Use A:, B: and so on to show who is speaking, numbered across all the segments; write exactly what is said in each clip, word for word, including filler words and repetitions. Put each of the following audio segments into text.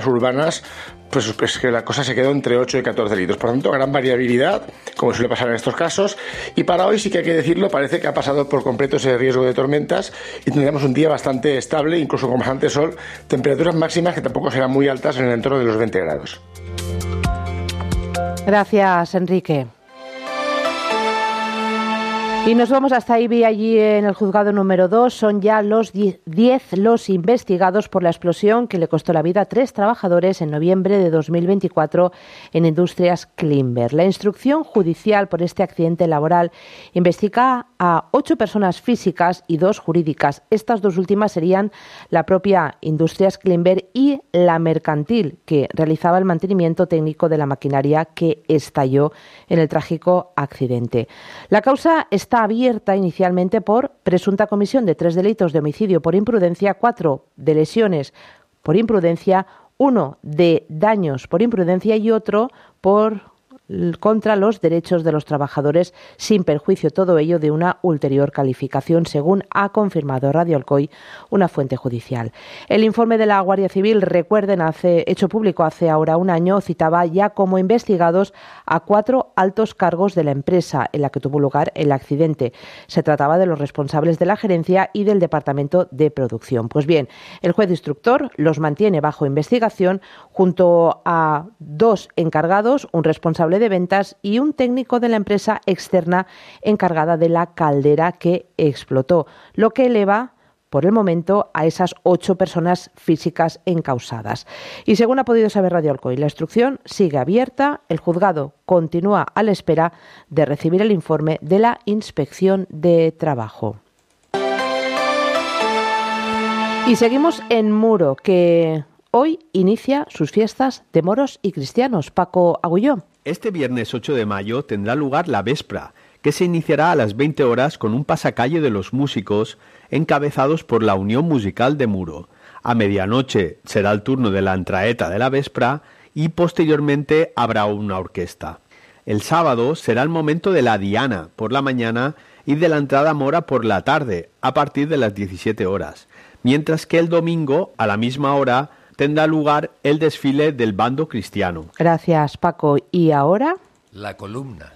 A: urbanas, pues es que la cosa se quedó entre ocho y catorce litros. Por lo tanto, gran variabilidad, como suele pasar en estos casos. Y para hoy, sí que hay que decirlo, parece que ha pasado por completo ese riesgo de tormentas y tendremos un día bastante estable, incluso con bastante sol, temperaturas máximas que tampoco serán muy altas, en el entorno de los veinte grados.
B: Gracias, Enrique. Y nos vamos hasta Ibi, allí en el juzgado número dos. Son ya los diez los investigados por la explosión que le costó la vida a tres trabajadores en noviembre de dos mil veinticuatro en Industrias Klimber. La instrucción judicial por este accidente laboral investiga a ocho personas físicas y dos jurídicas. Estas dos últimas serían la propia Industrias Klimber y la mercantil, que realizaba el mantenimiento técnico de la maquinaria que estalló en el trágico accidente. La causa está Está abierta inicialmente por presunta comisión de tres delitos de homicidio por imprudencia, cuatro de lesiones por imprudencia, uno de daños por imprudencia y otro por contra los derechos de los trabajadores, sin perjuicio todo ello de una ulterior calificación, según ha confirmado Radio Alcoy, una fuente judicial. El informe de la Guardia Civil, recuerden, hace, hecho público hace ahora un año, citaba ya como investigados a cuatro altos cargos de la empresa en la que tuvo lugar el accidente. Se trataba de los responsables de la gerencia y del departamento de producción. Pues bien, el juez instructor los mantiene bajo investigación junto a dos encargados, un responsable de ventas y un técnico de la empresa externa encargada de la caldera que explotó, lo que eleva por el momento a esas ocho personas físicas encausadas. Y según ha podido saber Radio Alcoy, la instrucción sigue abierta. El juzgado continúa a la espera de recibir el informe de la Inspección de Trabajo. Y seguimos en Muro, que hoy inicia sus fiestas de moros y cristianos. Paco Agulló.
C: Este viernes ocho de mayo tendrá lugar la Vespra, que se iniciará a las veinte horas con un pasacalle de los músicos encabezados por la Unión Musical de Muro. A medianoche será el turno de la entraeta de la Vespra y posteriormente habrá una orquesta. El sábado será el momento de la Diana por la mañana y de la entrada mora por la tarde, a partir de las diecisiete horas, mientras que el domingo, a la misma hora, tendrá lugar el desfile del bando cristiano.
B: Gracias, Paco. ¿Y ahora?
D: La columna.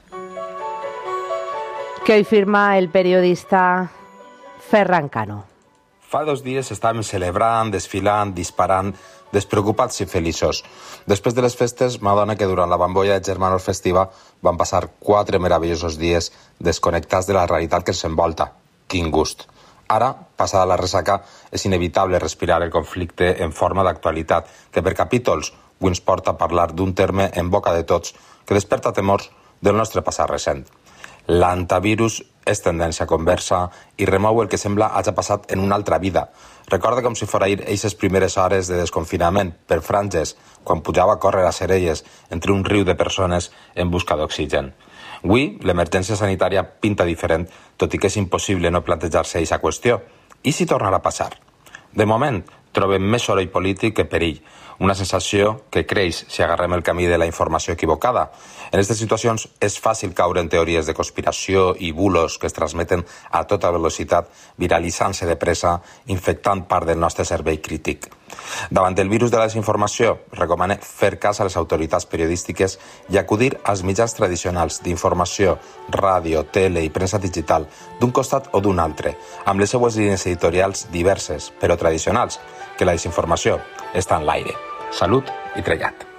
B: Que hoy firma el periodista Ferran Cano.
E: Fa dos dies estàvem celebrant, desfilant, disparant, despreocupats i feliços. Després de les festes, m'adona que durant la bambolla de Germanos Festiva van passar quatre meravellosos dies desconnectats de la realitat que ens envolta. Quin gust! Ara, passada la ressaca, és inevitable respirar el conflicte en forma d'actualitat, que per capítols avui ens porta a parlar d'un terme en boca de tots que desperta temors del nostre passat recent. L'antivirus és tendència a conversa i remou el que sembla hagi passat en una altra vida. Recorda com si fora ahir eixes primeres hores de desconfinament per franges, quan pujava a córrer a Serelles entre un riu de persones en busca d'oxigen. Avui, l'emergència sanitària pinta diferent, tot i que és impossible no plantejar-se aquesta qüestió. I si tornarà a passar? De moment, trobem més soroll polític que perill, una sensació que creix si agarrem el camí de la informació equivocada. En aquestes situacions és fàcil caure en teories de conspiració i bulos que es transmeten a tota velocitat, viralitzant-se de pressa, infectant part del nostre cervell crític. Davant del virus de la desinformació, recomane fer cas a les autoritats periodístiques i acudir als mitjans tradicionals d'informació, ràdio, tele i premsa digital, d'un costat o d'un altre, amb les seues línies editorials diverses, però tradicionals, que la desinformació està en l'aire. Salut i trellat.